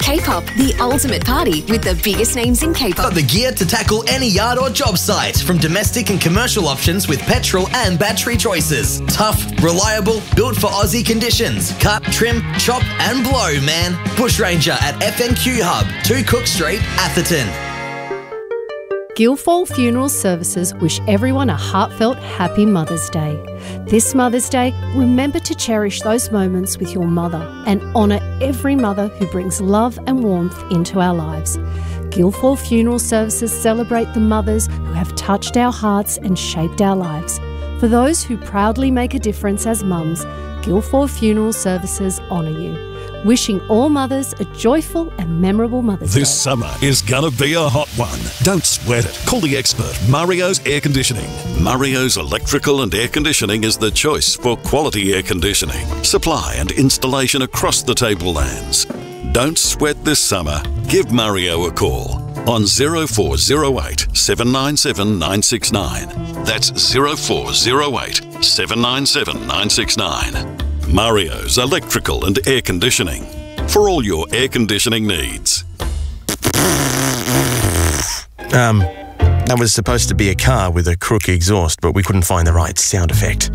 K-pop, the ultimate party with the biggest names in K-pop. Got the gear to tackle any yard or job site, from domestic and commercial options with petrol and battery choices. Tough, reliable, built for Aussie conditions. Cut, trim, chop and blow, man. Bush Ranger at FNQ Hub, 2 Cook Street, Atherton. Guildford Funeral Services wish everyone a heartfelt Happy Mother's Day. This Mother's Day, remember to cherish those moments with your mother and honour every mother who brings love and warmth into our lives. Guildford Funeral Services celebrate the mothers who have touched our hearts and shaped our lives. For those who proudly make a difference as mums, Guildford Funeral Services honour you. Wishing all mothers a joyful and memorable Mother's Day. This summer is gonna be a hot one. Don't sweat it. Call the expert, Mario's Air Conditioning. Mario's Electrical and Air Conditioning is the choice for quality air conditioning, supply and installation across the tablelands. Don't sweat this summer. Give Mario a call on 0408 797 969. That's 0408 797 969. Mario's Electrical and Air Conditioning, for all your air conditioning needs. That was supposed to be a car with a crook exhaust, but we couldn't find the right sound effect.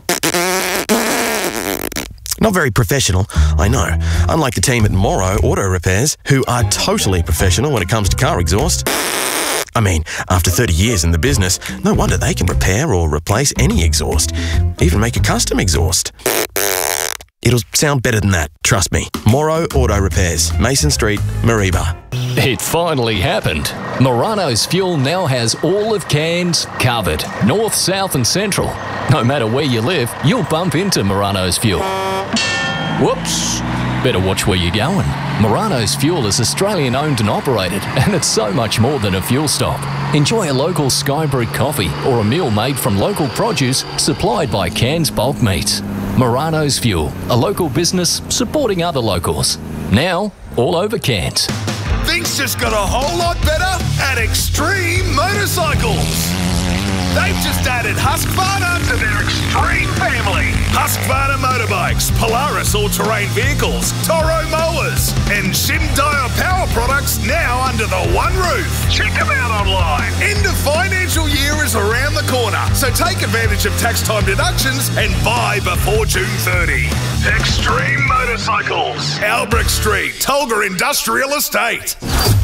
Not very professional, I know. Unlike the team at Moro Auto Repairs, who are totally professional when it comes to car exhaust. I mean, after 30 years in the business, no wonder they can repair or replace any exhaust, even make a custom exhaust. It'll sound better than that, trust me. Moro Auto Repairs, Mason Street, Mareeba. It finally happened. Morano's Fuel now has all of Cairns covered, north, south and central. No matter where you live, you'll bump into Morano's Fuel. Whoops! Better watch where you're going. Morano's Fuel is Australian owned and operated, and it's so much more than a fuel stop. Enjoy a local Skybrewed coffee or a meal made from local produce supplied by Cairns Bulk Meats. Morano's Fuel, a local business supporting other locals. Now, all over Cairns. Things just got a whole lot better at Extreme Motorcycles. They've just added Husqvarna to their Extreme family. Husqvarna motorbikes, Polaris all-terrain vehicles, Toro mowers, and Shindaier power products now under the one roof. Check them out online. End of financial year is around the corner, so take advantage of tax time deductions and buy before June 30. Extreme Motorcycles, Albrecht Street, Tolga Industrial Estate.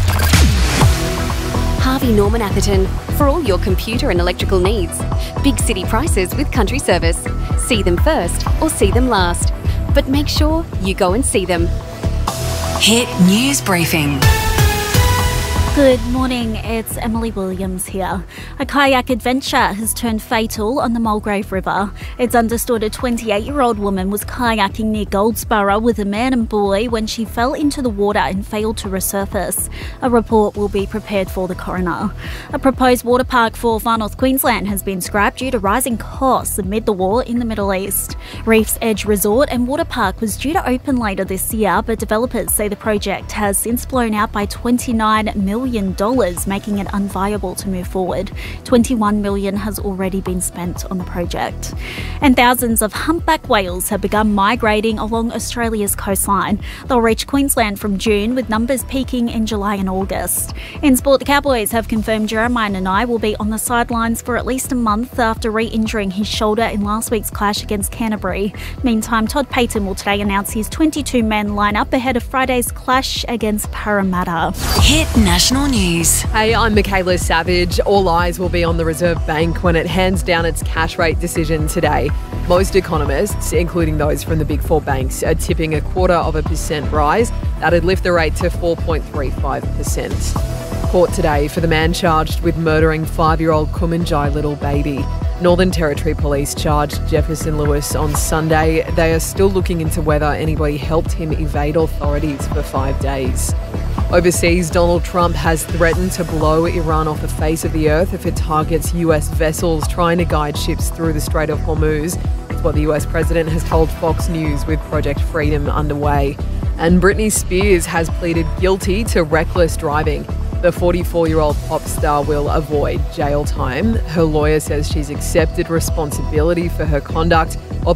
Harvey Norman Atherton, for all your computer and electrical needs. Big city prices with Country Service. See them first or see them last. But make sure you go and see them. Hit News Briefing. Good morning, it's Emily Williams here. A kayak adventure has turned fatal on the Mulgrave River. It's understood a 28-year-old woman was kayaking near Goldsborough with a man and boy when she fell into the water and failed to resurface. A report will be prepared for the coroner. A proposed water park for Far North Queensland has been scrapped due to rising costs amid the war in the Middle East. Reef's Edge Resort and Water Park was due to open later this year, but developers say the project has since blown out by $29 million, making it unviable to move forward. $21 million has already been spent on the project. And thousands of humpback whales have begun migrating along Australia's coastline. They'll reach Queensland from June, with numbers peaking in July and August. In sport, the Cowboys have confirmed Jeremiah Nanai will be on the sidelines for at least a month after re-injuring his shoulder in last week's clash against Canterbury. Meantime, Todd Payton will today announce his 22-man lineup ahead of Friday's clash against Parramatta. Hit National News. Hey, I'm Michaela Savage. All eyes will be on the Reserve Bank when it hands down its cash rate decision today. Most economists, including those from the Big Four banks, are tipping 0.25% rise. That'd lift the rate to 4.35%. Court today for the man charged with murdering 5-year-old Kumanjai little baby. Northern Territory Police charged Jefferson Lewis on Sunday. They are still looking into whether anybody helped him evade authorities for 5 days. Overseas, Donald Trump has threatened to blow Iran off the face of the earth if it targets US vessels trying to guide ships through the Strait of Hormuz. It's what the US president has told Fox News with Project Freedom underway. And Britney Spears has pleaded guilty to reckless driving. The 44-year-old pop star will avoid jail time. Her lawyer says she's accepted responsibility for her conduct.